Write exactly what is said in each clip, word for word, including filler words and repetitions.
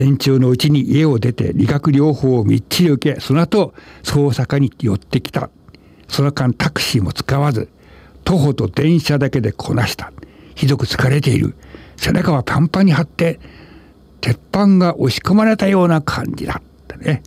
連中のうちに家を出て理学療法をみっちり受け、その後捜査課に寄ってきた。その間タクシーも使わず徒歩と電車だけでこなした。ひどく疲れている。背中はパンパンに張って鉄板が押し込まれたような感じだったね。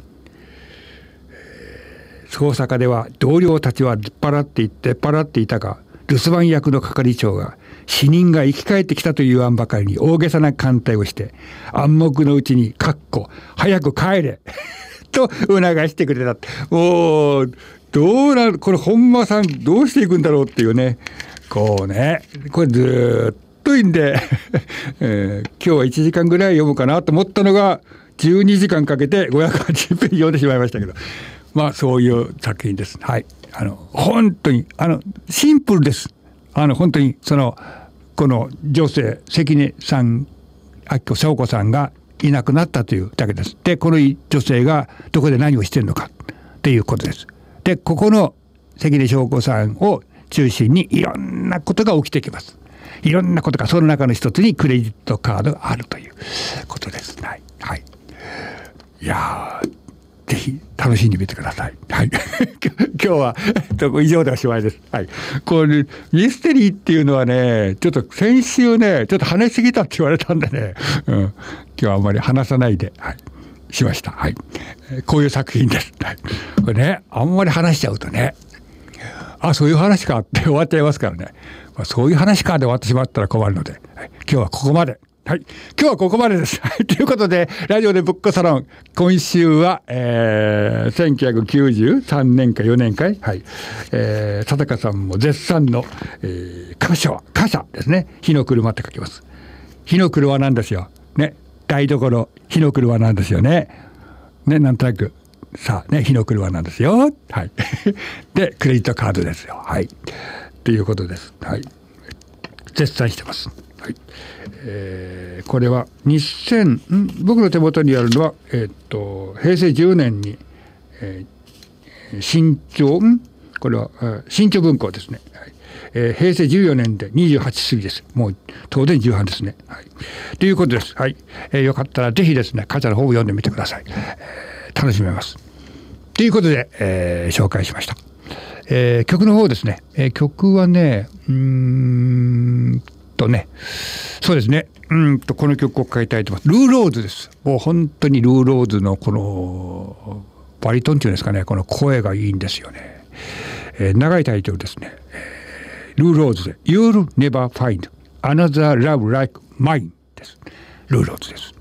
捜査課では同僚たちは出っ払っていって出っ払っていたが、留守番役の係長が死人が生き返ってきたと言わんばかりに大げさな歓待をして暗黙のうちに「かっこ早く帰れ」と促してくれた。もうどうなるこれ本間さんどうしていくんだろうっていうね、こうねこれずっといいんで、えー、今日はいちじかんぐらい読むかなと思ったのがじゅうにじかんかけてごひゃくはちじゅっぷん読んでしまいましたけど、まあそういう作品です。はい、あの本当にあのシンプルです。あの本当にそのこの女性関根さん明子翔子さんがいなくなったというだけです。でこの女性がどこで何をしているのかっていうことです。でここの関根翔子さんを中心にいろんなことが起きてきます。いろんなことがその中の一つにクレジットカードがあるということです。はい、はい、いやーぜひ楽しんでみてください。はい、今日は以上でおしまいです。はい、これミステリーっていうのはね、ちょっと先週ね、ちょっと話しすぎたって言われたんでね、うん、今日はあんまり話さないで、はい、しました。はい、こういう作品です。はい、これね、あんまり話しちゃうとね、あ、そういう話かって終わっちゃいますからね。まあ、そういう話かで終わってしまったら困るので、はい、今日はここまで。はい、今日はここまでです。ということでラジオでブックサロン今週は、えー、せんきゅうひゃくきゅうじゅうさんねんかよねんかい、はいえー、佐高さんも絶賛の、えー、傘傘ですね。火の車って書きます。火の車なんですよ、ね、台所火の車なんですよね。ね、なんとなくさあね、火の車なんですよ。はい、でクレジットカードですよ。はい、ということです。はい、絶賛してます。はいえー、これはにせんん僕の手元にあるのは、えー、っと平成じゅうねんに、えー、新潮んこれは新潮文庫ですね。はいえー、平成じゅうよねんでにじゅうはち過ぎです。もう当然じゅうはんですね。はい、ということです。はいえー、よかったらぜひですね傘の方を読んでみてください。えー、楽しめます。ということで、えー、紹介しました。えー、曲の方ですね、えー、曲はねうーんとねそうですねうんとこの曲を書いたいと思います。ルーローズです。もう本当にルーローズのこのバリトンっていうんですかね、この声がいいんですよね。えー、長いタイトルですね。えー、ルーローズで You'll never find another love like mine です。ルーローズです。